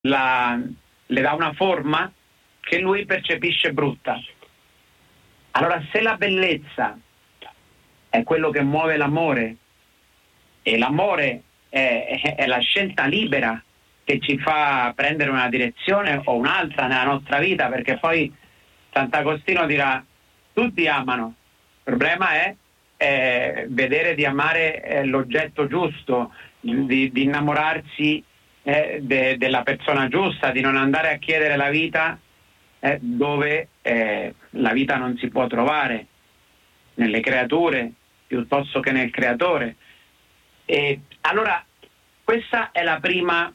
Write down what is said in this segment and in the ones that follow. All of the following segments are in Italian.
le dà una forma che lui percepisce brutta. Allora, se la bellezza è quello che muove l'amore, e l'amore è la scelta libera che ci fa prendere una direzione o un'altra nella nostra vita, perché poi Sant'Agostino dirà: tutti amano, il problema è vedere di amare l'oggetto giusto, di innamorarsi della persona giusta, di non andare a chiedere la vita dove la vita non si può trovare, nelle creature piuttosto che nel creatore. E allora questa è la prima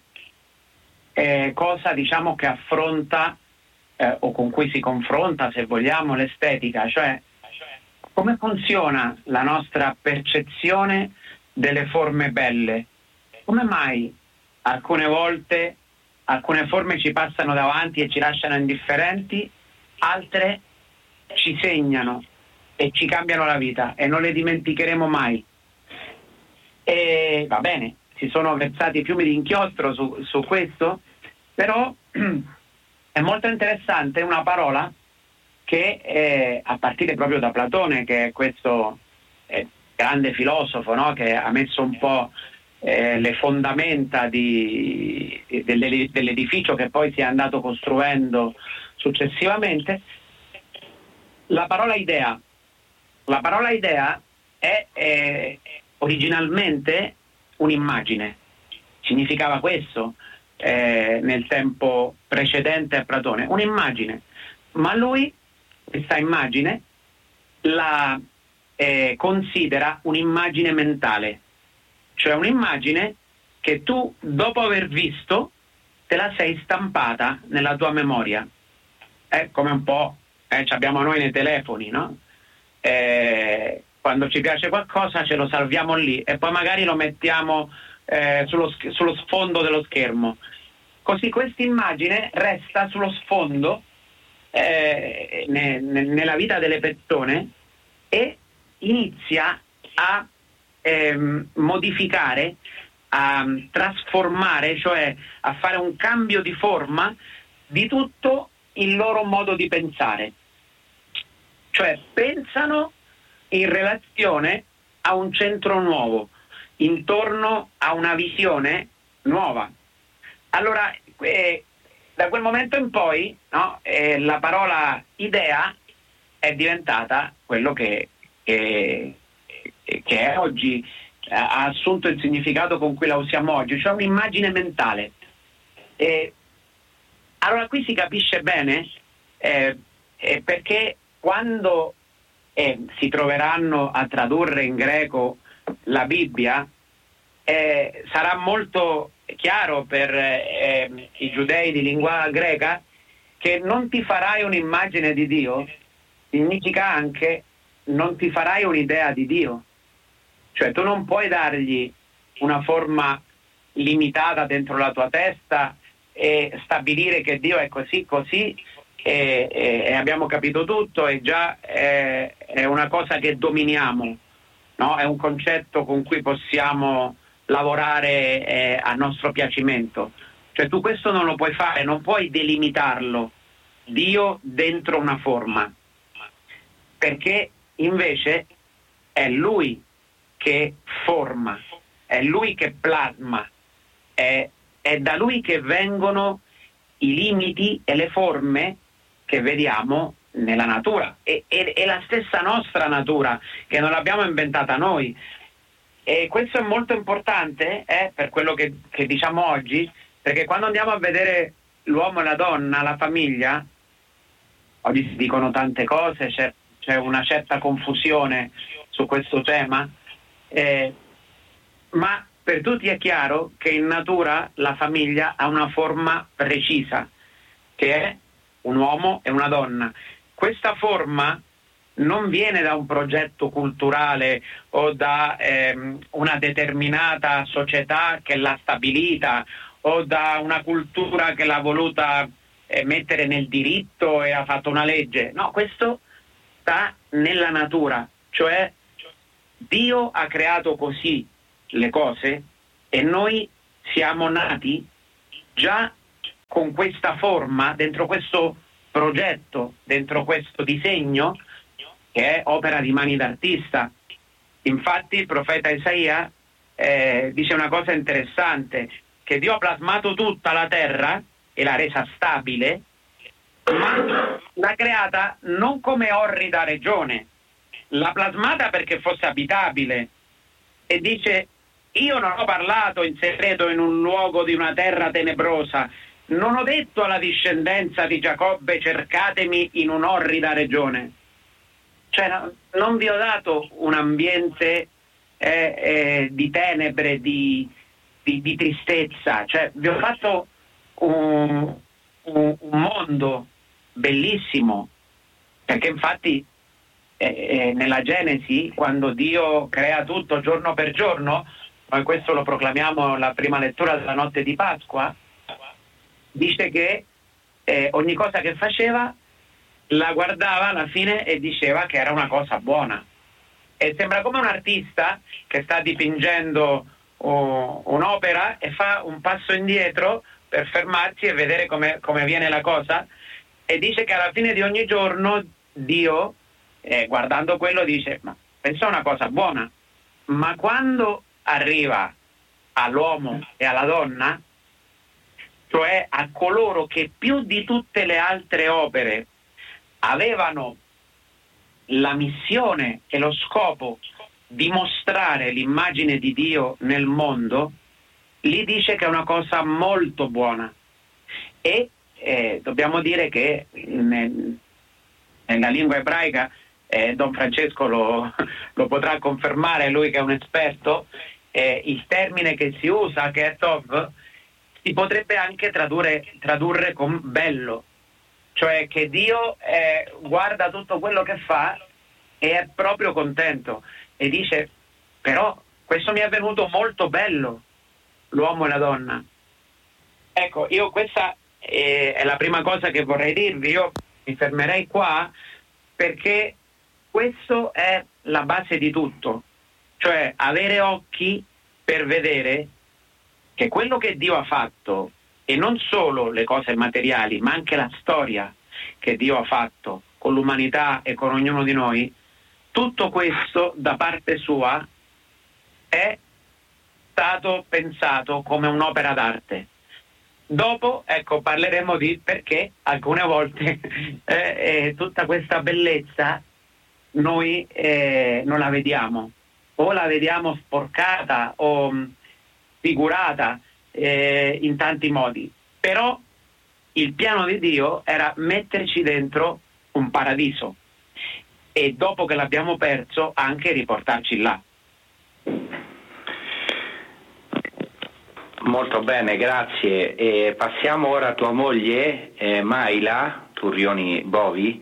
cosa, diciamo, che affronta o con cui si confronta, se vogliamo, l'estetica, cioè come funziona la nostra percezione delle forme belle. Come mai alcune volte alcune forme ci passano davanti e ci lasciano indifferenti, altre ci segnano e ci cambiano la vita e non le dimenticheremo mai. E va bene, si sono versati fiumi di inchiostro su questo, però è molto interessante una parola che a partire proprio da Platone, che è questo grande filosofo, no? Che ha messo un po' le fondamenta dell'edificio che poi si è andato costruendo successivamente. La parola idea. La parola idea è originalmente un'immagine. Significava questo nel tempo precedente a Platone, un'immagine. Ma lui questa immagine la considera un'immagine mentale, cioè un'immagine che tu, dopo aver visto, te la sei stampata nella tua memoria. È come un po' ci abbiamo noi nei telefoni, no? Quando ci piace qualcosa ce lo salviamo lì e poi magari lo mettiamo sullo sfondo dello schermo. Così questa immagine resta sullo sfondo nella vita delle persone e inizia a modificare, a trasformare, cioè a fare un cambio di forma di tutto il loro modo di pensare. Cioè pensano in relazione a un centro nuovo, intorno a una visione nuova. Allora, da quel momento in poi, no, la parola idea è diventata quello che è oggi, ha assunto il significato con cui la usiamo oggi, cioè un'immagine mentale. Allora qui si capisce bene perché quando si troveranno a tradurre in greco la Bibbia, sarà molto chiaro per i giudei di lingua greca che non ti farai un'immagine di Dio significa anche non ti farai un'idea di Dio. Cioè tu non puoi dargli una forma limitata dentro la tua testa e stabilire che Dio è così e abbiamo capito tutto e già è una cosa che dominiamo, no? È un concetto con cui possiamo lavorare a nostro piacimento. Cioè tu questo non lo puoi fare, non puoi delimitarlo, Dio dentro una forma, perché invece è Lui che forma, è Lui che plasma, è da Lui che vengono i limiti e le forme che vediamo nella natura e la stessa nostra natura che non l'abbiamo inventata noi. E questo è molto importante per quello che diciamo oggi, perché quando andiamo a vedere l'uomo e la donna, la famiglia, oggi si dicono tante cose, c'è una certa confusione su questo tema, ma per tutti è chiaro che in natura la famiglia ha una forma precisa, che è un uomo e una donna. Questa forma non viene da un progetto culturale o da una determinata società che l'ha stabilita o da una cultura che l'ha voluta mettere nel diritto e ha fatto una legge. No, questo sta nella natura, cioè Dio ha creato così le cose e noi siamo nati già con questa forma, dentro questo progetto, dentro questo disegno, che è opera di mani d'artista. Infatti il profeta Isaia dice una cosa interessante, che Dio ha plasmato tutta la terra e l'ha resa stabile, ma l'ha creata non come orrida regione, l'ha plasmata perché fosse abitabile. E dice: io non ho parlato in segreto in un luogo di una terra tenebrosa, non ho detto alla discendenza di Giacobbe cercatemi in un'orrida regione. Cioè non vi ho dato un ambiente di tenebre, di tristezza, cioè vi ho fatto un mondo bellissimo, perché infatti nella Genesi, quando Dio crea tutto giorno per giorno, noi questo lo proclamiamo alla prima lettura della notte di Pasqua, dice che ogni cosa che faceva la guardava alla fine e diceva che era una cosa buona. E sembra come un artista che sta dipingendo un'opera e fa un passo indietro per fermarsi e vedere come viene la cosa, e dice che alla fine di ogni giorno Dio, guardando quello, dice: ma pensa a una cosa buona. Ma quando arriva all'uomo e alla donna, cioè a coloro che più di tutte le altre opere avevano la missione e lo scopo di mostrare l'immagine di Dio nel mondo, lì dice che è una cosa molto buona. E dobbiamo dire che nella lingua ebraica, Don Francesco lo potrà confermare, lui che è un esperto, il termine che si usa, che è tov, si potrebbe anche tradurre con bello, cioè che Dio guarda tutto quello che fa e è proprio contento e dice: però questo mi è venuto molto bello, l'uomo e la donna. Ecco, io questa è la prima cosa che vorrei dirvi. Io mi fermerei qua perché questo è la base di tutto, cioè avere occhi per vedere che quello che Dio ha fatto, e non solo le cose materiali, ma anche la storia che Dio ha fatto con l'umanità e con ognuno di noi, tutto questo da parte sua è stato pensato come un'opera d'arte. Dopo, ecco, parleremo di perché alcune volte tutta questa bellezza noi non la vediamo, o la vediamo sporcata o figurata in tanti modi. Però il piano di Dio era metterci dentro un paradiso e dopo che l'abbiamo perso anche riportarci là. Molto bene, grazie. Passiamo ora a tua moglie Maila Turrioni Bovi,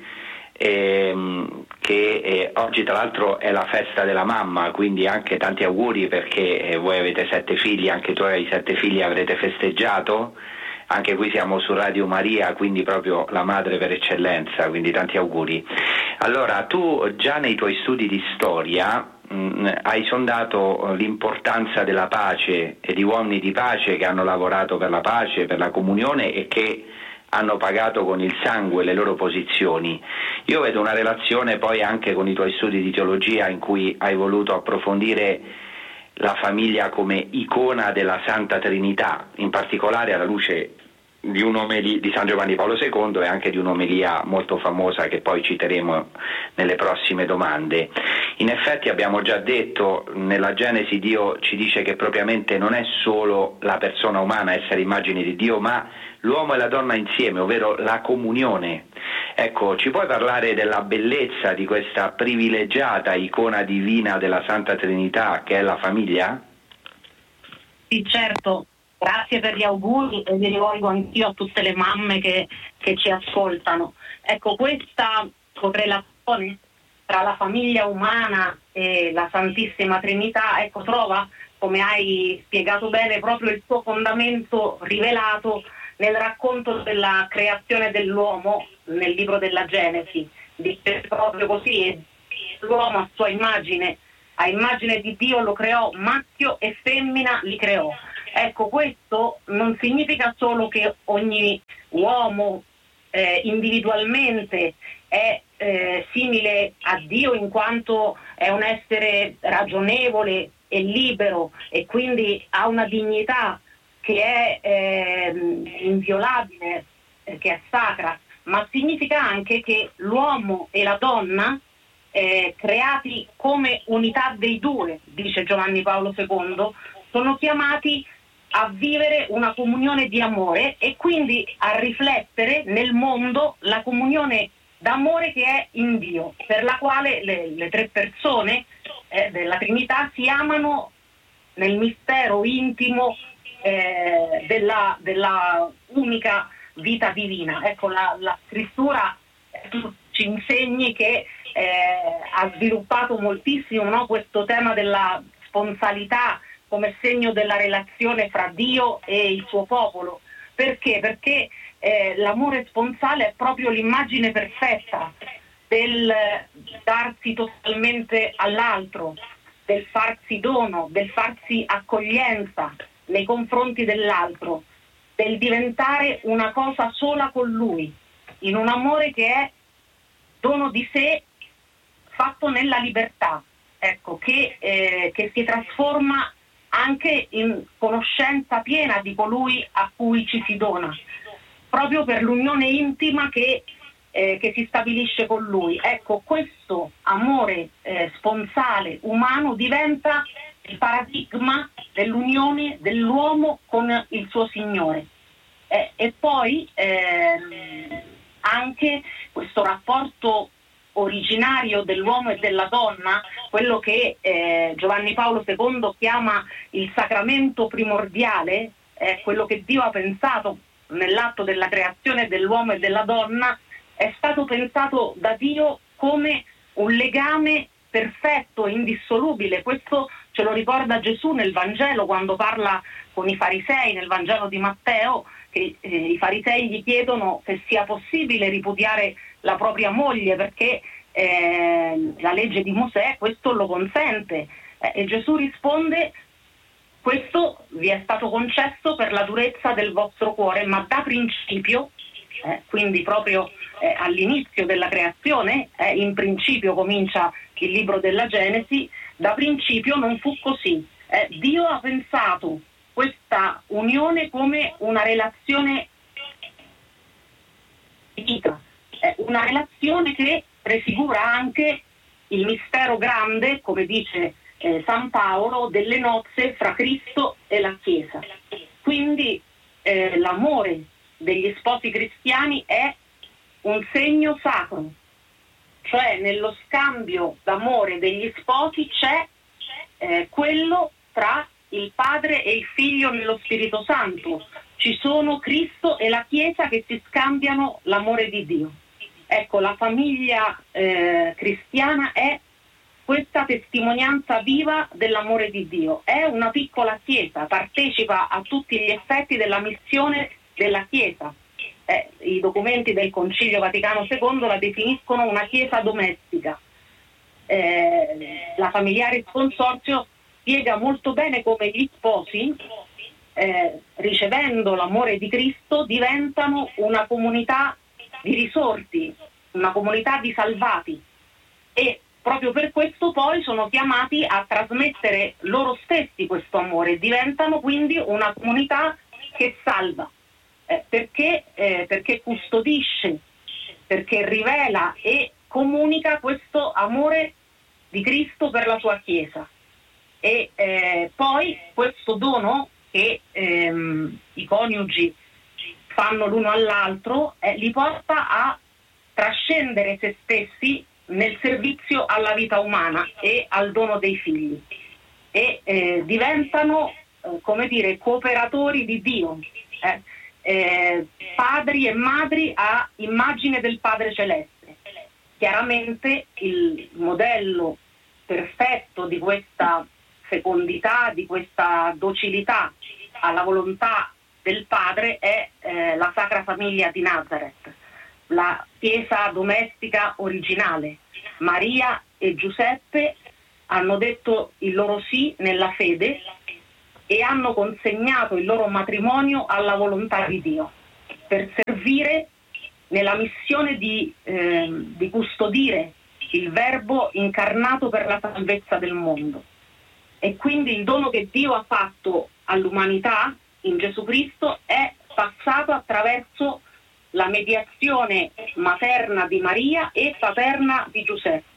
che oggi tra l'altro è la festa della mamma, quindi anche tanti auguri, perché voi avete 7 figli, anche tu hai 7 figli, avrete festeggiato. Anche qui siamo su Radio Maria, quindi proprio la madre per eccellenza, quindi tanti auguri. Allora, tu già nei tuoi studi di storia hai sondato l'importanza della pace e di uomini di pace che hanno lavorato per la pace, per la comunione e che hanno pagato con il sangue le loro posizioni. Io vedo una relazione poi anche con i tuoi studi di teologia in cui hai voluto approfondire la famiglia come icona della Santa Trinità, in particolare alla luce di un'omelia di San Giovanni Paolo II e anche di un'omelia molto famosa che poi citeremo nelle prossime domande. In effetti abbiamo già detto, nella Genesi Dio ci dice che propriamente non è solo la persona umana essere immagine di Dio, ma l'uomo e la donna insieme, ovvero la comunione. Ecco, ci puoi parlare della bellezza di questa privilegiata icona divina della Santa Trinità che è la famiglia? Sì, certo. Grazie per gli auguri e li rivolgo anch'io a tutte le mamme che ci ascoltano. Ecco, questa correlazione tra la famiglia umana e la Santissima Trinità, ecco, trova, come hai spiegato bene, proprio il suo fondamento rivelato nel racconto della creazione dell'uomo nel libro della Genesi. Dice proprio così: l'uomo a immagine di Dio lo creò, maschio e femmina li creò. Ecco, questo non significa solo che ogni uomo individualmente è simile a Dio in quanto è un essere ragionevole e libero e quindi ha una dignità che è inviolabile, che è sacra, ma significa anche che l'uomo e la donna, creati come unità dei due, dice Giovanni Paolo II, sono chiamati a vivere una comunione di amore e quindi a riflettere nel mondo la comunione d'amore che è in Dio, per la quale le tre persone della Trinità si amano nel mistero intimo della unica vita divina. Ecco, la scrittura ci insegni che ha sviluppato moltissimo, no, questo tema della sponsalità come segno della relazione fra Dio e il suo popolo. Perché? Perché l'amore sponsale è proprio l'immagine perfetta del darsi totalmente all'altro, del farsi dono, del farsi accoglienza nei confronti dell'altro, del diventare una cosa sola con lui, in un amore che è dono di sé fatto nella libertà, ecco, che si trasforma anche in conoscenza piena di colui a cui ci si dona, proprio per l'unione intima che si stabilisce con lui. Ecco, questo amore sponsale umano diventa il paradigma dell'unione dell'uomo con il suo Signore. E poi anche questo rapporto originario dell'uomo e della donna, quello che Giovanni Paolo II chiama il sacramento primordiale, quello che Dio ha pensato nell'atto della creazione dell'uomo e della donna, è stato pensato da Dio come un legame perfetto e indissolubile. Questo ce lo ricorda Gesù nel Vangelo quando parla con i farisei nel Vangelo di Matteo, che i farisei gli chiedono se sia possibile ripudiare la propria moglie perché la legge di Mosè questo lo consente, e Gesù risponde: questo vi è stato concesso per la durezza del vostro cuore, ma da principio, quindi proprio all'inizio della creazione, in principio comincia il libro della Genesi, da principio non fu così. Dio ha pensato questa unione come una relazione di vita, una relazione che prefigura anche il mistero grande, come dice San Paolo, delle nozze fra Cristo e la Chiesa. Quindi l'amore degli sposi cristiani è un segno sacro, cioè nello scambio d'amore degli sposi c'è quello tra il Padre e il Figlio nello Spirito Santo. Ci sono Cristo e la Chiesa che si scambiano l'amore di Dio. Ecco, la famiglia cristiana è questa testimonianza viva dell'amore di Dio. È una piccola Chiesa, partecipa a tutti gli effetti della missione della Chiesa. I documenti del Concilio Vaticano II la definiscono una Chiesa domestica. La Familiaris Consortio spiega molto bene come gli sposi, ricevendo l'amore di Cristo, diventano una comunità di risorti, una comunità di salvati, e proprio per questo poi sono chiamati a trasmettere loro stessi questo amore, diventano quindi una comunità che salva, perché custodisce, perché rivela e comunica questo amore di Cristo per la sua Chiesa. E poi questo dono che i coniugi fanno l'uno all'altro li porta a trascendere se stessi nel servizio alla vita umana e al dono dei figli, e diventano come dire cooperatori di Dio, padri e madri a immagine del Padre Celeste. Chiaramente il modello perfetto di questa fecondità, di questa docilità alla volontà del Padre è la Sacra Famiglia di Nazareth, la Chiesa domestica originale. Maria e Giuseppe hanno detto il loro sì nella fede e hanno consegnato il loro matrimonio alla volontà di Dio per servire nella missione di custodire il Verbo incarnato per la salvezza del mondo. E quindi il dono che Dio ha fatto all'umanità in Gesù Cristo è passato attraverso la mediazione materna di Maria e paterna di Giuseppe.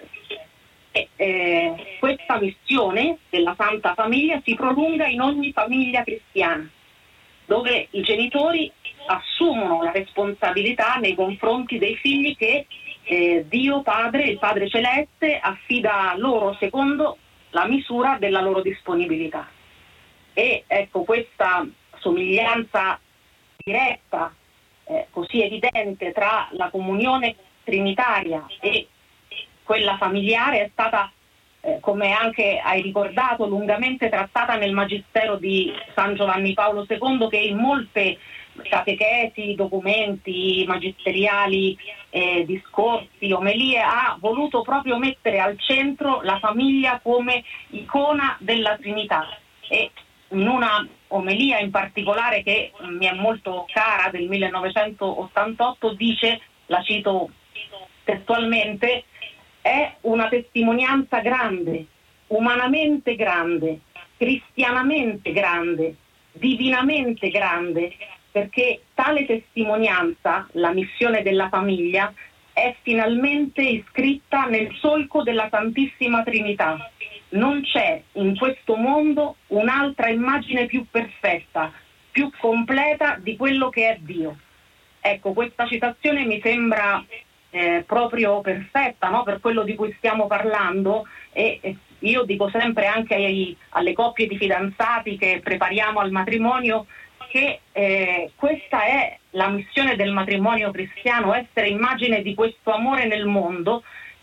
Questa missione della Santa Famiglia si prolunga in ogni famiglia cristiana, dove i genitori assumono la responsabilità nei confronti dei figli che Dio Padre, il Padre Celeste, affida loro secondo la misura della loro disponibilità. E ecco, questa somiglianza diretta, così evidente tra la comunione trinitaria e quella familiare è stata, come anche hai ricordato, lungamente trattata nel Magistero di San Giovanni Paolo II, che in molte catechesi, documenti magisteriali, discorsi, omelie ha voluto proprio mettere al centro la famiglia come icona della Trinità. E in una omelia in particolare che mi è molto cara, del 1988, dice, la cito testualmente: è una testimonianza grande, umanamente grande, cristianamente grande, divinamente grande, perché tale testimonianza, la missione della famiglia, è finalmente iscritta nel solco della Santissima Trinità. Non c'è in questo mondo un'altra immagine più perfetta, più completa di quello che è Dio. Ecco, questa citazione mi sembra proprio perfetta, no? Per quello di cui stiamo parlando, e io dico sempre anche alle coppie di fidanzati che prepariamo al matrimonio che questa è la missione del matrimonio cristiano, essere immagine di questo amore nel mondo,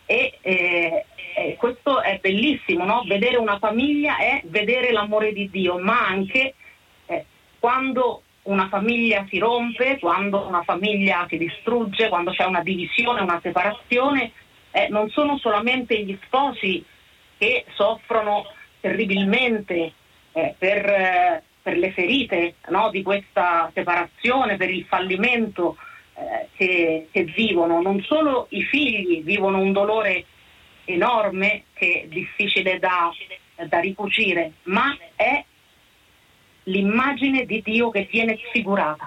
e questo è bellissimo, no? Vedere una famiglia è vedere l'amore di Dio, ma anche quando una famiglia si rompe, quando una famiglia si distrugge, quando c'è una divisione, una separazione, non sono solamente gli sposi che soffrono terribilmente per le ferite, no, di questa separazione, per il fallimento che vivono. Non solo i figli vivono un dolore enorme che è difficile da ricucire, ma è l'immagine di Dio che viene sfigurata.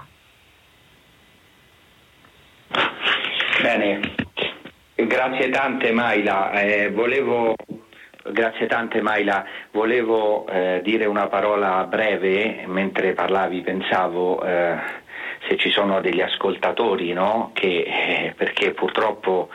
Bene, grazie tante Maila. Volevo dire una parola breve. Mentre parlavi pensavo se ci sono degli ascoltatori, no? Perché purtroppo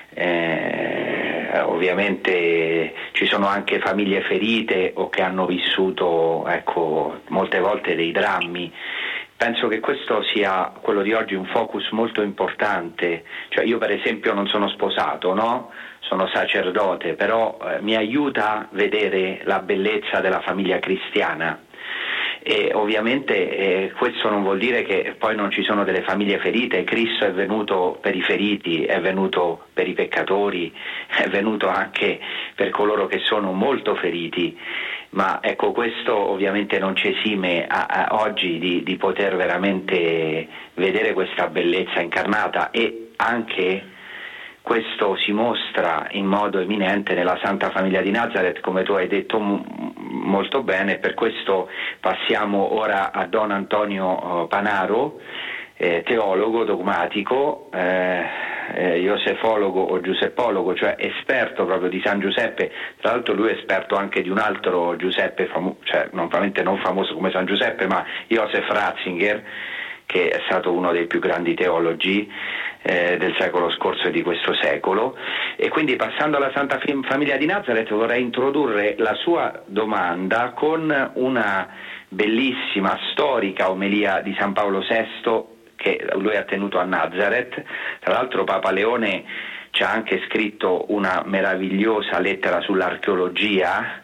ovviamente ci sono anche famiglie ferite o che hanno vissuto, ecco, molte volte dei drammi. Penso che questo sia, quello di oggi, un focus molto importante. Cioè, io per esempio non sono sposato, no? Sono sacerdote, però mi aiuta a vedere la bellezza della famiglia cristiana. E ovviamente questo non vuol dire che poi non ci sono delle famiglie ferite. Cristo è venuto per i feriti, è venuto per i peccatori, è venuto anche per coloro che sono molto feriti, ma ecco, questo ovviamente non ci esime oggi di poter veramente vedere questa bellezza incarnata, e anche questo si mostra in modo eminente nella Santa Famiglia di Nazareth, come tu hai detto molto bene. Per questo passiamo ora a Don Antonio Panaro, teologo dogmatico, iosefologo o giuseppologo, cioè esperto proprio di San Giuseppe. Tra l'altro lui è esperto anche di un altro Giuseppe, cioè probabilmente non famoso come San Giuseppe, ma Joseph Ratzinger, che è stato uno dei più grandi teologi del secolo scorso e di questo secolo. E quindi, passando alla Santa Famiglia di Nazareth, vorrei introdurre la sua domanda con una bellissima, storica omelia di San Paolo VI che lui ha tenuto a Nazareth. Tra l'altro Papa Leone ci ha anche scritto una meravigliosa lettera sull'archeologia,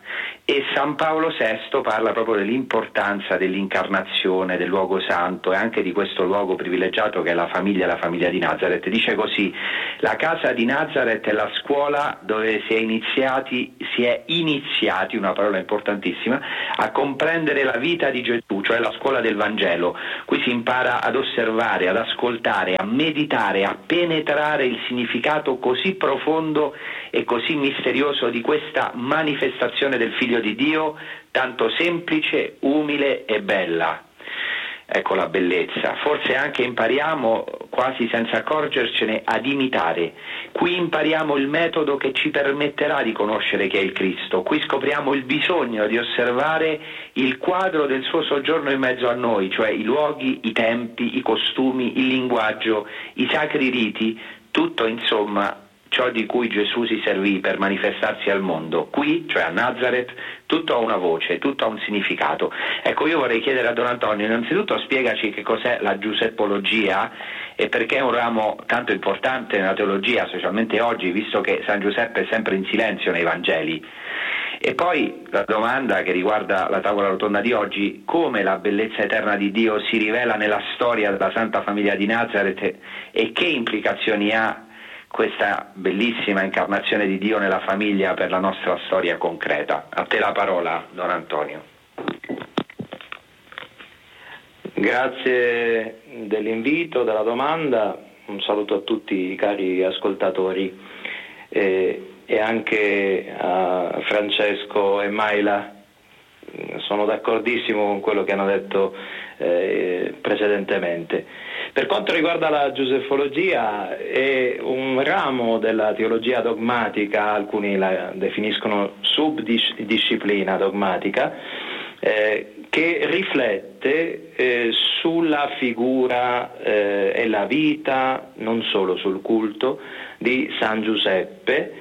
E San Paolo VI parla proprio dell'importanza dell'incarnazione, del luogo santo e anche di questo luogo privilegiato che è la famiglia di Nazareth. Dice così: la casa di Nazareth è la scuola dove si è iniziati, una parola importantissima, a comprendere la vita di Gesù, cioè la scuola del Vangelo. Qui si impara ad osservare, ad ascoltare, a meditare, a penetrare il significato così profondo e così misterioso di questa manifestazione del Figlio di Dio, tanto semplice, umile e bella. Ecco la bellezza. Forse anche impariamo, quasi senza accorgercene, ad imitare. Qui impariamo il metodo che ci permetterà di conoscere chi è il Cristo. Qui scopriamo il bisogno di osservare il quadro del suo soggiorno in mezzo a noi, cioè i luoghi, i tempi, i costumi, il linguaggio, i sacri riti, tutto insomma ciò di cui Gesù si servì per manifestarsi al mondo. Qui, cioè a Nazareth, tutto ha una voce, tutto ha un significato. Ecco, io vorrei chiedere a Don Antonio, innanzitutto spiegaci che cos'è la Giuseppologia e perché è un ramo tanto importante nella teologia, specialmente oggi, visto che San Giuseppe è sempre in silenzio nei Vangeli. E poi la domanda che riguarda la tavola rotonda di oggi: come la bellezza eterna di Dio si rivela nella storia della Santa Famiglia di Nazareth e che implicazioni ha questa bellissima incarnazione di Dio nella famiglia per la nostra storia concreta. A te la parola, Don Antonio. Grazie dell'invito, della domanda, un saluto a tutti i cari ascoltatori e anche a Francesco e Maila. Sono d'accordissimo con quello che hanno detto precedentemente. Per quanto riguarda la Giuseppologia, è un ramo della teologia dogmatica, alcuni la definiscono subdisciplina dogmatica, che riflette sulla figura e la vita, non solo sul culto, di San Giuseppe,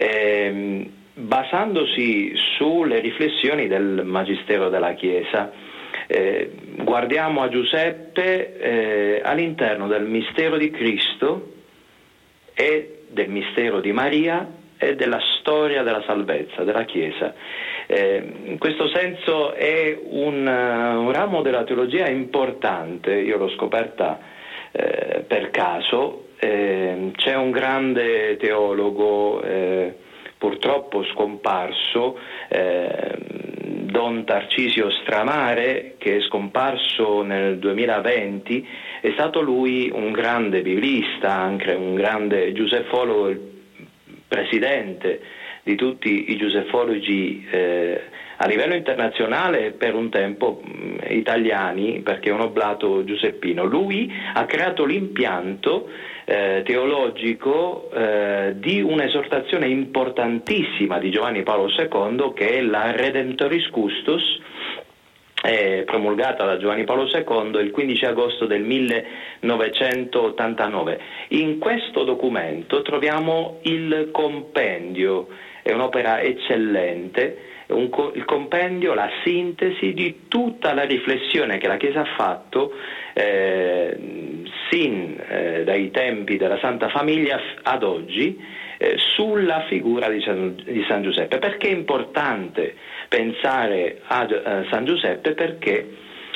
basandosi sulle riflessioni del Magistero della Chiesa. Guardiamo a Giuseppe all'interno del mistero di Cristo e del mistero di Maria e della storia della salvezza della Chiesa. In questo senso è un ramo della teologia importante, io l'ho scoperta per caso. C'è un grande teologo purtroppo scomparso, Don Tarcisio Stramare, che è scomparso nel 2020, è stato lui un grande biblista, anche un grande giuseppologo, il presidente di tutti i giuseppologi a livello internazionale e per un tempo italiani, perché è un oblato giuseppino. Lui ha creato l'impianto teologico di un'esortazione importantissima di Giovanni Paolo II, che è la Redemptoris Custos, promulgata da Giovanni Paolo II il 15 agosto del 1989. In questo documento troviamo il compendio, è un'opera eccellente, il compendio, la sintesi di tutta la riflessione che la Chiesa ha fatto dai tempi della Santa Famiglia ad oggi sulla figura di San Giuseppe. Perché è importante pensare a San Giuseppe? Perché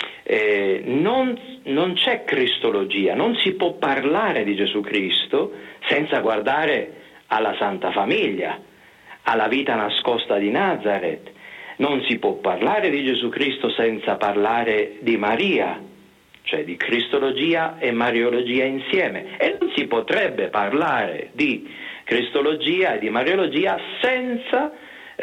non c'è cristologia, non si può parlare di Gesù Cristo senza guardare alla Santa Famiglia, alla vita nascosta di Nazareth. Non si può parlare di Gesù Cristo senza parlare di Maria, cioè di cristologia e mariologia insieme, e non si potrebbe parlare di cristologia e di mariologia senza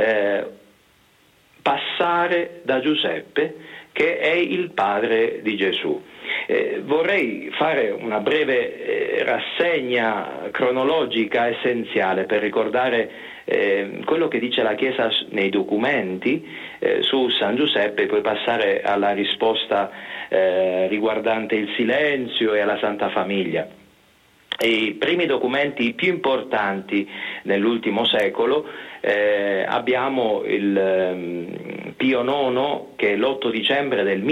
passare da Giuseppe, che è il padre di Gesù. Vorrei fare una breve rassegna cronologica essenziale per ricordare quello che dice la Chiesa nei documenti su San Giuseppe, e poi passare alla risposta riguardante il silenzio e alla Santa Famiglia. I primi documenti più importanti nell'ultimo secolo abbiamo il Pio IX, che l'8 dicembre del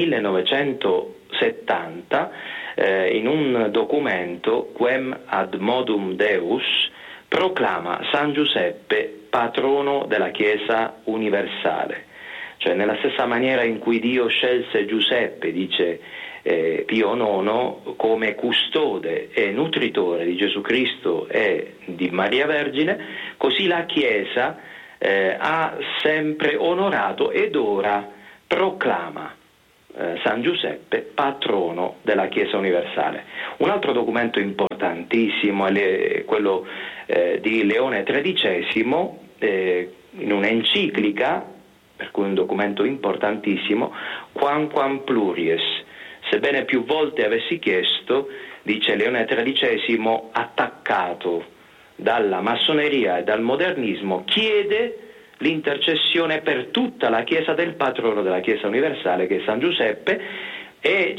1970 in un documento, Quem ad modum Deus, proclama San Giuseppe patrono della Chiesa universale. cioè nella stessa maniera in cui Dio scelse Giuseppe, dice Pio IX, come custode e nutritore di Gesù Cristo e di Maria Vergine, così la Chiesa ha sempre onorato ed ora proclama San Giuseppe patrono della Chiesa universale. Un altro documento importantissimo è quello di Leone XIII, in un'enciclica, per cui un documento importantissimo, Quamquam Pluries. Sebbene più volte avessi chiesto, dice Leone XIII, attaccato dalla massoneria e dal modernismo, chiede l'intercessione per tutta la Chiesa del patrono della Chiesa universale, che è San Giuseppe, e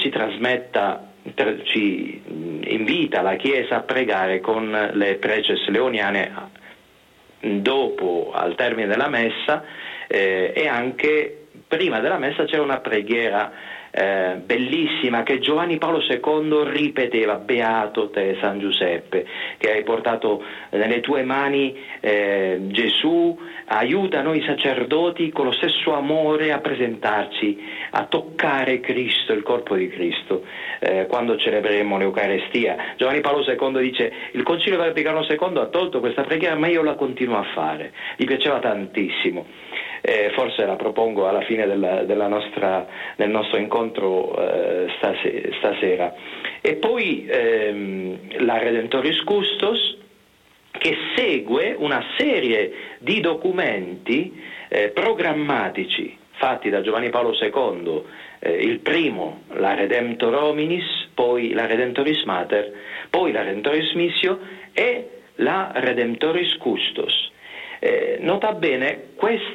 ci invita la Chiesa a pregare con le preces leoniane dopo, al termine della messa, e anche prima della messa c'era una preghiera bellissima che Giovanni Paolo II ripeteva: beato te San Giuseppe, che hai portato nelle tue mani Gesù, aiuta noi sacerdoti con lo stesso amore a presentarci, a toccare Cristo, il corpo di Cristo, quando celebreremo l'Eucarestia. Giovanni Paolo II dice: il Concilio Vaticano II ha tolto questa preghiera, ma io la continuo a fare. Gli piaceva tantissimo. Forse la propongo alla fine del nostro incontro stasera. E poi la Redemptoris Custos, che segue una serie di documenti programmatici fatti da Giovanni Paolo II, il primo la Redemptor Hominis, poi la Redemptoris Mater, poi la Redemptoris Missio e la Redemptoris Custos. Nota bene,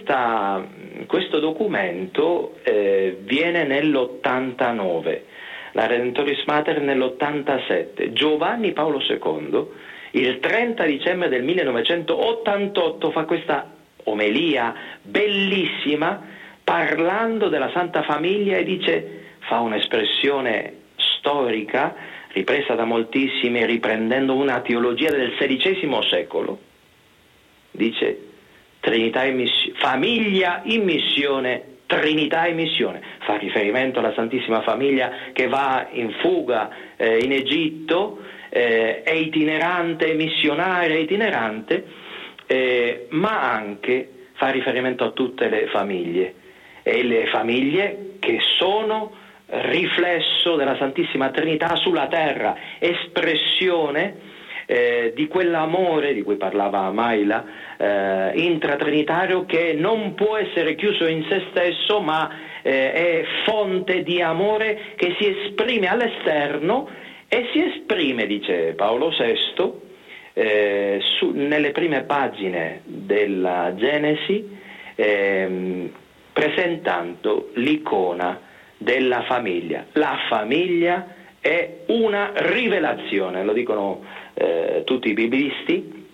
questo documento viene nell'89, la Redemptoris Mater nell'87. Giovanni Paolo II, il 30 dicembre del 1988, fa questa omelia bellissima parlando della Santa Famiglia e fa un'espressione storica ripresa da moltissimi, riprendendo una teologia del XVI secolo. Dice: Trinità e missione, famiglia in missione, Trinità e missione. Fa riferimento alla Santissima Famiglia che va in fuga in Egitto, è itinerante, missionaria itinerante, ma anche fa riferimento a tutte le famiglie, e le famiglie che sono riflesso della Santissima Trinità sulla terra, espressione di quell'amore di cui parlava Maila, intratrinitario, che non può essere chiuso in se stesso, ma è fonte di amore che si esprime all'esterno e si esprime, dice Paolo VI, nelle prime pagine della Genesi, presentando l'icona della famiglia. La famiglia è una rivelazione, lo dicono tutti i biblisti.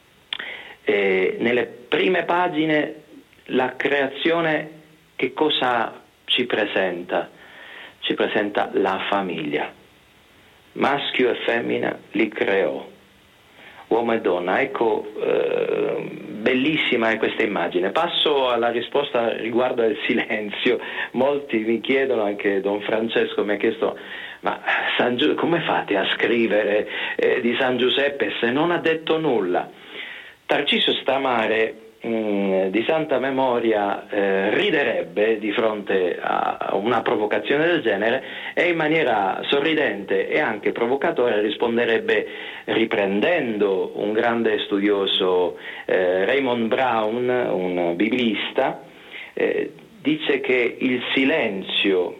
Nelle prime pagine la creazione che cosa ci presenta? Ci presenta la famiglia. Maschio e femmina li creò, uomo e donna. Ecco, bellissima è questa immagine. Passo alla risposta riguardo al silenzio. Molti mi chiedono, anche Don Francesco mi ha chiesto: ma come fate a scrivere di San Giuseppe se non ha detto nulla? Tarcisio Stamare, di santa memoria, riderebbe di fronte a una provocazione del genere e in maniera sorridente e anche provocatoria risponderebbe, riprendendo un grande studioso, Raymond Brown, un biblista, dice che il silenzio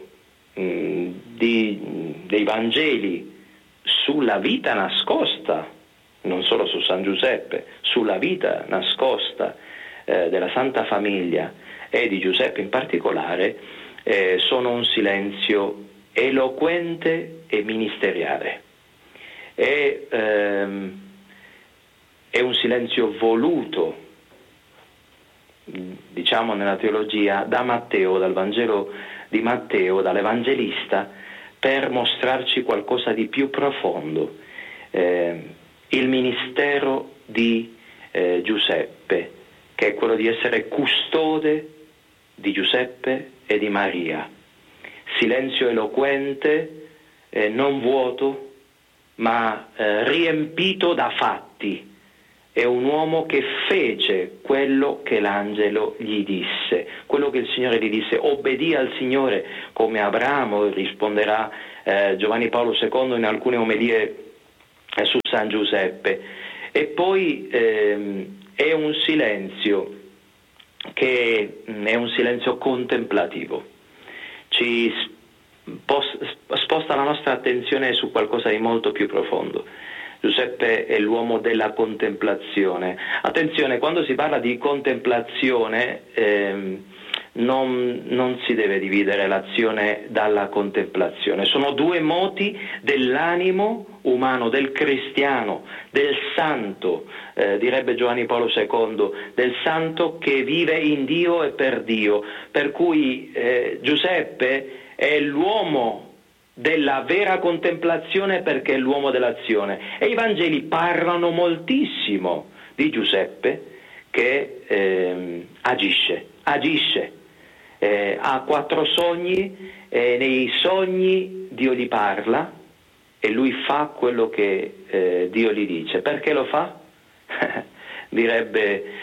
dei Vangeli sulla vita nascosta, non solo su San Giuseppe, sulla vita nascosta della Santa Famiglia e di Giuseppe in particolare, sono un silenzio eloquente e ministeriale. È un silenzio voluto, diciamo nella teologia, da Matteo, dal Vangelo di Matteo, dall'Evangelista, per mostrarci qualcosa di più profondo. Il ministero di Giuseppe, che è quello di essere custode di Giuseppe e di Maria. Silenzio eloquente, non vuoto, ma riempito da fatti. È un uomo che fece quello che l'angelo gli disse, quello che il Signore gli disse. Obbedì al Signore come Abramo, risponderà Giovanni Paolo II in alcune omelie su San Giuseppe. E poi è un silenzio che è un silenzio contemplativo, ci sposta la nostra attenzione su qualcosa di molto più profondo. Giuseppe è l'uomo della contemplazione. Attenzione, quando si parla di contemplazione non si deve dividere l'azione dalla contemplazione. Sono due moti dell'animo umano, del cristiano, del santo, direbbe Giovanni Paolo II, del santo che vive in Dio e per Dio. Per cui Giuseppe è l'uomo della vera contemplazione, perché è l'uomo dell'azione, e i Vangeli parlano moltissimo di Giuseppe che agisce, ha 4 sogni, nei sogni Dio gli parla e lui fa quello che Dio gli dice. Perché lo fa? Direbbe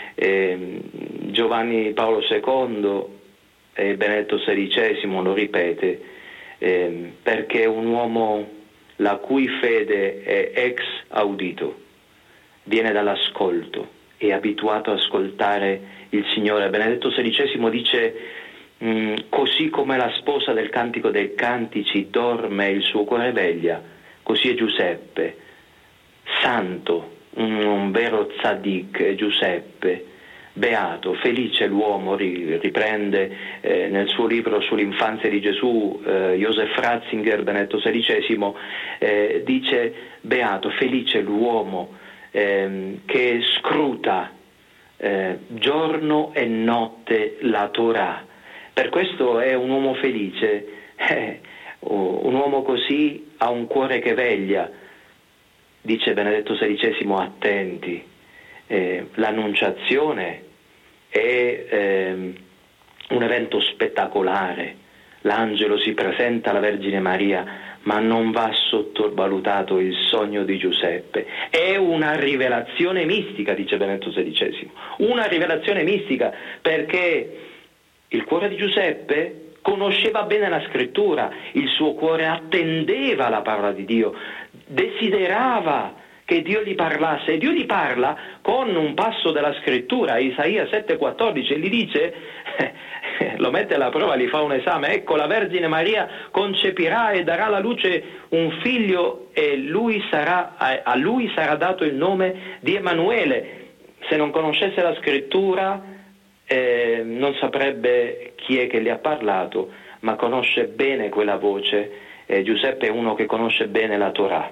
Giovanni Paolo II e Benedetto XVI lo ripete, perché è un uomo la cui fede è ex audito, viene dall'ascolto, è abituato ad ascoltare il Signore. Benedetto XVI dice: così come la sposa del Cantico dei Cantici dorme e il suo cuore veglia, così è Giuseppe, santo, un vero tzaddik, Giuseppe, beato, felice l'uomo, riprende nel suo libro sull'infanzia di Gesù Joseph Ratzinger, Benedetto XVI, dice: beato, felice l'uomo che scruta giorno e notte la Torah. Per questo è un uomo felice, un uomo così ha un cuore che veglia. Dice Benedetto XVI: attenti, l'annunciazione è un evento spettacolare, l'angelo si presenta alla Vergine Maria, ma non va sottovalutato il sogno di Giuseppe. È una rivelazione mistica, dice Benedetto XVI, una rivelazione mistica, perché il cuore di Giuseppe conosceva bene la scrittura, il suo cuore attendeva la parola di Dio, desiderava che Dio gli parlasse, e Dio gli parla con un passo della scrittura, Isaia 7,14, e gli dice, lo mette alla prova, gli fa un esame: ecco, la Vergine Maria concepirà e darà alla luce un figlio, e a lui sarà dato il nome di Emanuele. Se non conoscesse la scrittura non saprebbe chi è che gli ha parlato, ma conosce bene quella voce. Giuseppe è uno che conosce bene la Torah.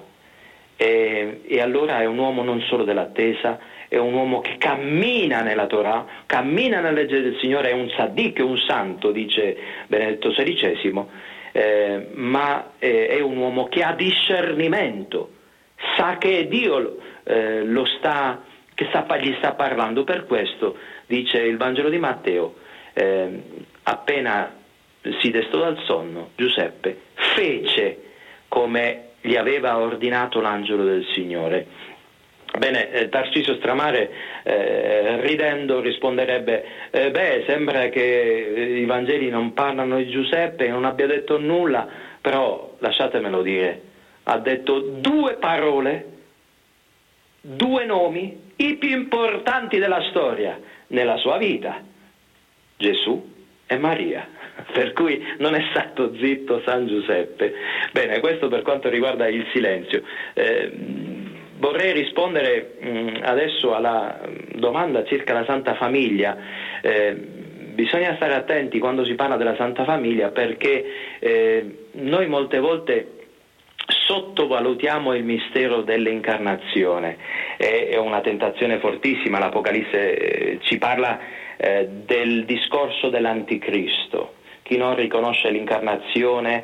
E allora è un uomo non solo dell'attesa, è un uomo che cammina nella Torah, cammina nella legge del Signore, è un tzaddik, è un santo, dice Benedetto XVI, ma è un uomo che ha discernimento, sa che Dio gli sta parlando. Per questo, dice il Vangelo di Matteo, appena si destò dal sonno, Giuseppe fece come gli aveva ordinato l'angelo del Signore. Bene, Tarcisio Stramare ridendo risponderebbe: sembra che i Vangeli non parlano di Giuseppe, che non abbia detto nulla, però lasciatemelo dire, ha detto 2 parole, 2 nomi, i più importanti della storia nella sua vita: Gesù e Maria. Per cui non è stato zitto San Giuseppe. Bene, questo per quanto riguarda il silenzio. Vorrei rispondere adesso alla domanda circa la Santa Famiglia. Bisogna stare attenti quando si parla della Santa Famiglia, perché noi molte volte sottovalutiamo il mistero dell'incarnazione. È una tentazione fortissima. L'Apocalisse ci parla del discorso dell'anticristo. Chi non riconosce l'incarnazione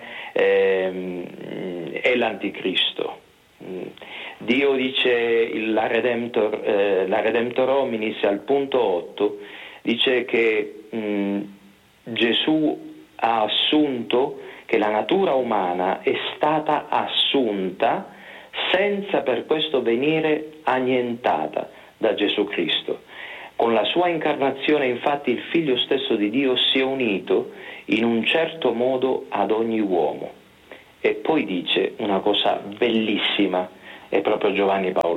è l'anticristo. Dio dice, la Redemptor Hominis al punto 8, dice che Gesù ha assunto, che la natura umana è stata assunta senza per questo venire annientata da Gesù Cristo. Con la sua incarnazione, infatti, il Figlio stesso di Dio si è unito in un certo modo ad ogni uomo. E poi dice una cosa bellissima, è proprio Giovanni Paolo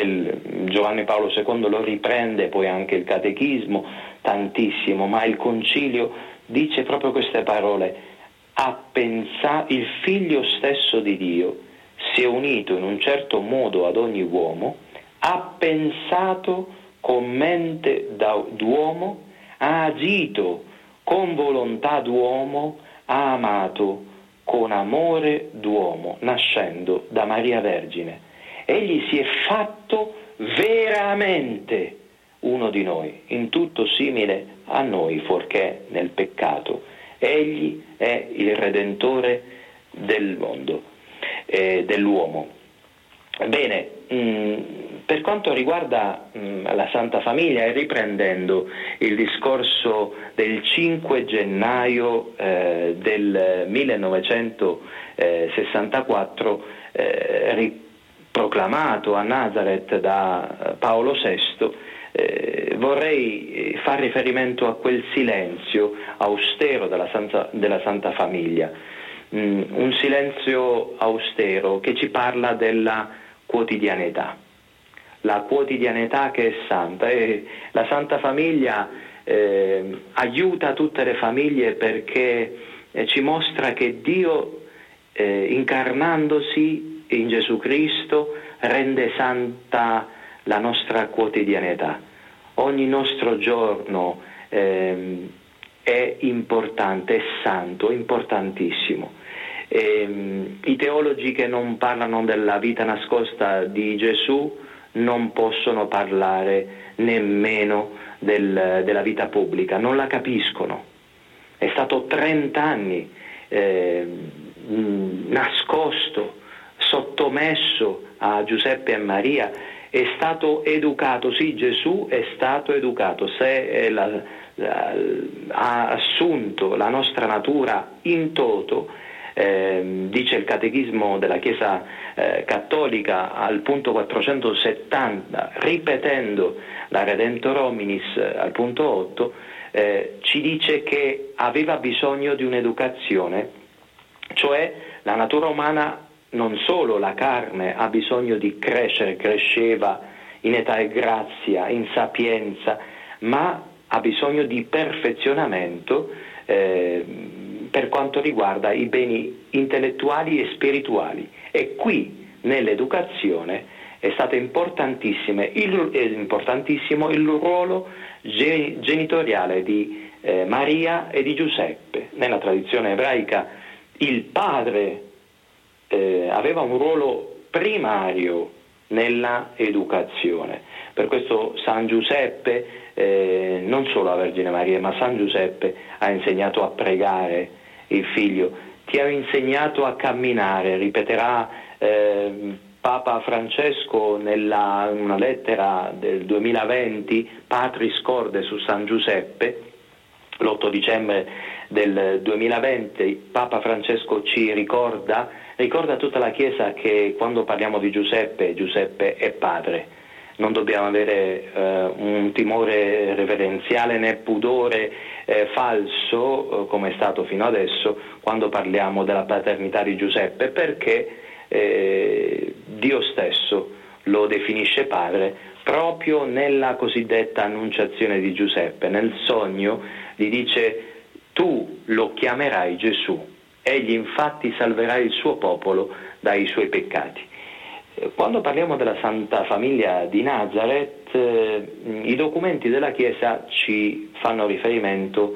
II lo riprende, poi anche il Catechismo, tantissimo, ma il Concilio dice proprio queste parole: il Figlio stesso di Dio si è unito in un certo modo ad ogni uomo, ha pensato con mente d'uomo, ha agito con volontà d'uomo, ha amato con amore d'uomo, nascendo da Maria Vergine. Egli si è fatto veramente uno di noi, in tutto simile a noi, fuorché nel peccato. Egli è il Redentore del mondo, dell'uomo. Bene, per quanto riguarda la Santa Famiglia, e riprendendo il discorso del 5 gennaio del 1964, proclamato a Nazareth da Paolo VI, vorrei far riferimento a quel silenzio austero della Santa Famiglia, un silenzio austero che ci parla della quotidianità, la quotidianità che è santa, e la Santa Famiglia aiuta tutte le famiglie perché ci mostra che Dio, incarnandosi in Gesù Cristo, rende santa la nostra quotidianità. Ogni nostro giorno è importante, è santo, importantissimo. I teologi che non parlano della vita nascosta di Gesù non possono parlare nemmeno della vita pubblica, non la capiscono. È stato 30 anni nascosto, sottomesso a Giuseppe e Maria, è stato educato, sì, Gesù è stato educato, ha assunto la nostra natura in toto. Dice il Catechismo della Chiesa Cattolica al punto 470, ripetendo la Redemptor Hominis al punto 8, ci dice che aveva bisogno di un'educazione, cioè la natura umana, non solo la carne, ha bisogno di crescere, cresceva in età e grazia, in sapienza, ma ha bisogno di perfezionamento per quanto riguarda i beni intellettuali e spirituali. E qui nell'educazione è stato importantissimo il ruolo genitoriale di Maria e di Giuseppe. Nella tradizione ebraica il padre aveva un ruolo primario nella educazione. Per questo San Giuseppe, non solo la Vergine Maria, ma San Giuseppe ha insegnato a pregare il figlio, ti ha insegnato a camminare, ripeterà Papa Francesco una lettera del 2020, Patris Corde, su San Giuseppe. L'8 dicembre del 2020 Papa Francesco ci ricorda a tutta la Chiesa che quando parliamo di Giuseppe è padre. Non dobbiamo avere un timore reverenziale né pudore falso, come è stato fino adesso, quando parliamo della paternità di Giuseppe, perché Dio stesso lo definisce padre proprio nella cosiddetta annunciazione di Giuseppe. Nel sogno gli dice: tu lo chiamerai Gesù, egli infatti salverà il suo popolo dai suoi peccati. Quando parliamo della Santa Famiglia di Nazareth, i documenti della Chiesa ci fanno riferimento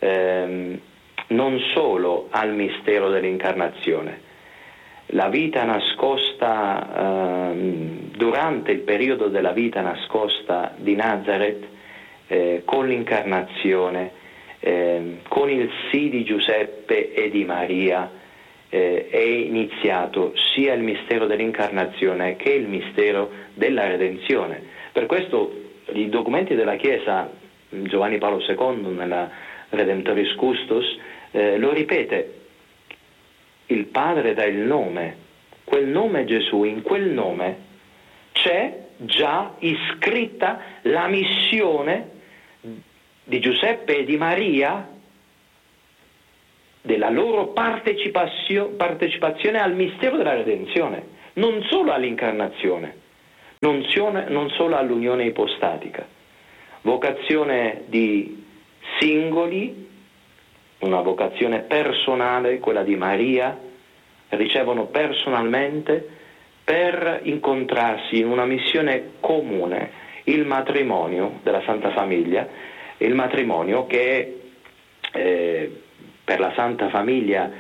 non solo al mistero dell'incarnazione. La vita nascosta, durante il periodo della vita nascosta di Nazareth, con l'incarnazione, con il sì di Giuseppe e di Maria, è iniziato sia il mistero dell'incarnazione che il mistero della redenzione. Per questo i documenti della Chiesa, Giovanni Paolo II nella Redemptoris Custos, lo ripete, il Padre dà il nome, quel nome Gesù, in quel nome c'è già iscritta la missione di Giuseppe e di Maria, della loro partecipazione al mistero della redenzione, non solo all'incarnazione, non solo all'unione ipostatica. Vocazione di singoli, una vocazione personale, quella di Maria, ricevono personalmente per incontrarsi in una missione comune, il matrimonio della Santa Famiglia, il matrimonio che per la Santa Famiglia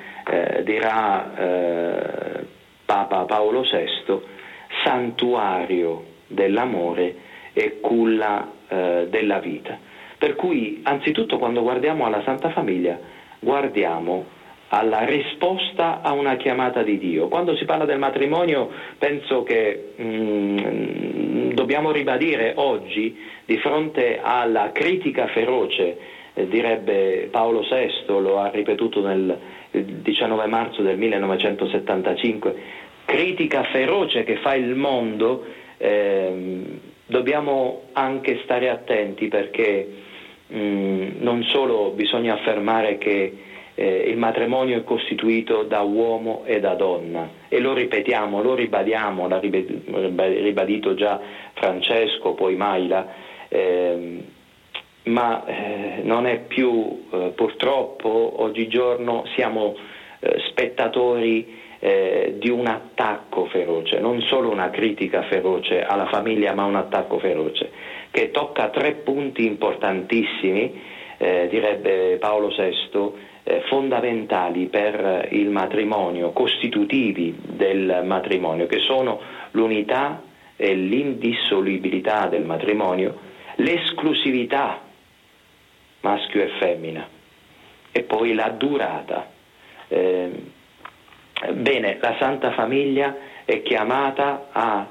dirà Papa Paolo VI, santuario dell'amore e culla della vita. Per cui anzitutto quando guardiamo alla Santa Famiglia guardiamo alla risposta a una chiamata di Dio. Quando si parla del matrimonio penso che dobbiamo ribadire oggi, di fronte alla critica feroce, direbbe Paolo VI, lo ha ripetuto il 19 marzo del 1975, critica feroce che fa il mondo, dobbiamo anche stare attenti, perché non solo bisogna affermare che il matrimonio è costituito da uomo e da donna, e lo ripetiamo, lo ribadiamo, l'ha ribadito già Francesco, poi Maila, ma non è più, purtroppo oggigiorno siamo spettatori di un attacco feroce, non solo una critica feroce alla famiglia, ma un attacco feroce che tocca 3 punti importantissimi, direbbe Paolo VI, fondamentali per il matrimonio, costitutivi del matrimonio, che sono l'unità e l'indissolubilità del matrimonio, l'esclusività maschio e femmina e poi la durata. Bene, la Santa Famiglia è chiamata a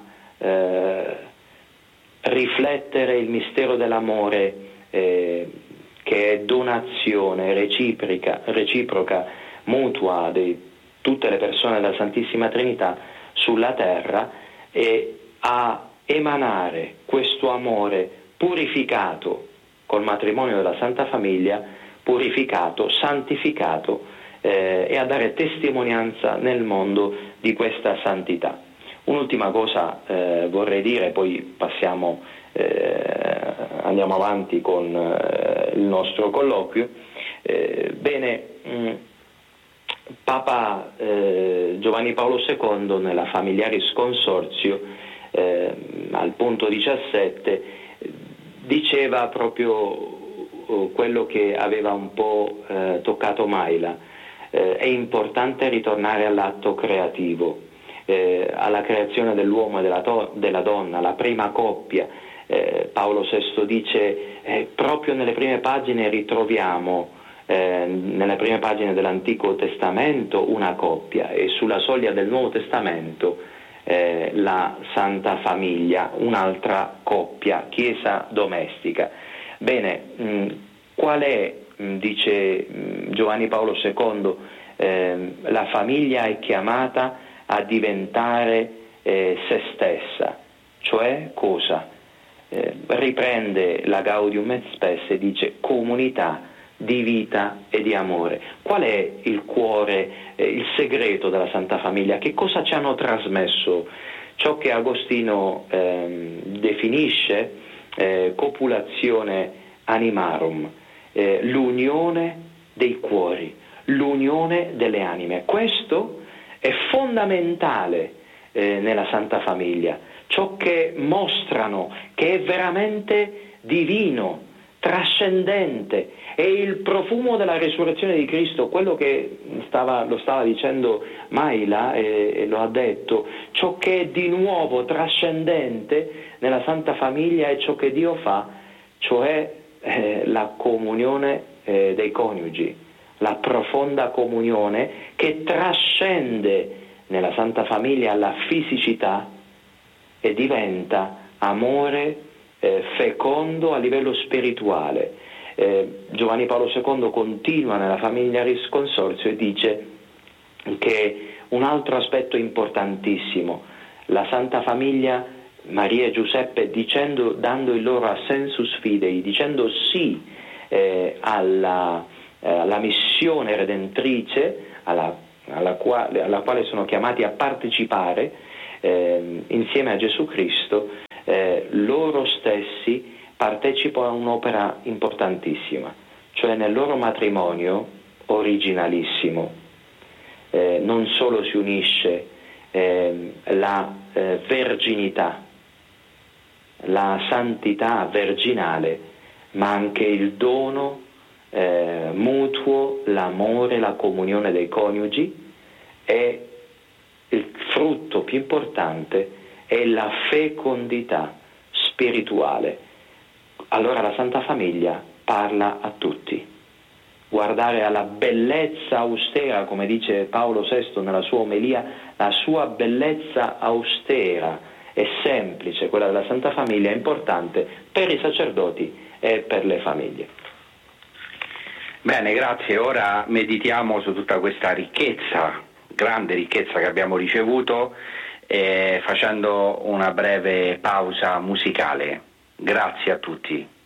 riflettere il mistero dell'amore, che è donazione reciproca, mutua di tutte le persone della Santissima Trinità sulla terra, e a emanare questo amore purificato col matrimonio della Santa Famiglia, purificato, santificato, e a dare testimonianza nel mondo di questa santità. Un'ultima cosa vorrei dire, poi andiamo avanti con il nostro colloquio. Papa Giovanni Paolo II nella Familiaris Consortio al punto 17 diceva proprio quello che aveva un po' toccato Maila. È importante ritornare all'atto creativo, alla creazione dell'uomo e della donna, la prima coppia. Paolo VI dice proprio nelle prime pagine ritroviamo nelle prime pagine dell'Antico Testamento una coppia, e sulla soglia del Nuovo Testamento la Santa Famiglia, un'altra coppia, chiesa domestica. Bene, qual è, dice Giovanni Paolo II, la famiglia è chiamata a diventare se stessa, cioè cosa? Riprende la Gaudium et Spes e dice comunità di vita e di amore. Qual è il cuore, il segreto della Santa Famiglia? Che cosa ci hanno trasmesso? Ciò che Agostino definisce copulazione animarum, l'unione dei cuori, l'unione delle anime. Questo è fondamentale nella Santa Famiglia, ciò che mostrano che è veramente divino, trascendente, è il profumo della resurrezione di Cristo, quello che lo stava dicendo Maila e lo ha detto, ciò che è di nuovo trascendente nella Santa Famiglia è ciò che Dio fa, cioè la comunione dei coniugi, la profonda comunione che trascende nella Santa Famiglia la fisicità e diventa amore fecondo a livello spirituale. Giovanni Paolo II continua nella Familiaris Consortio e dice che un altro aspetto importantissimo, la Santa Famiglia, Maria e Giuseppe, dando il loro assensus fidei, dicendo sì alla missione redentrice alla quale sono chiamati a partecipare insieme a Gesù Cristo, loro stessi partecipano a un'opera importantissima, cioè nel loro matrimonio originalissimo non solo si unisce la verginità, la santità virginale, ma anche il dono mutuo, l'amore, la comunione dei coniugi, e il frutto più importante è la fecondità spirituale. Allora la Santa Famiglia parla a tutti. Guardare alla bellezza austera, come dice Paolo VI nella sua omelia, la sua bellezza austera e semplice, quella della Santa Famiglia, è importante per i sacerdoti e per le famiglie. Bene, grazie. Ora meditiamo su tutta questa ricchezza, grande ricchezza che abbiamo ricevuto, facendo una breve pausa musicale. Grazie a tutti.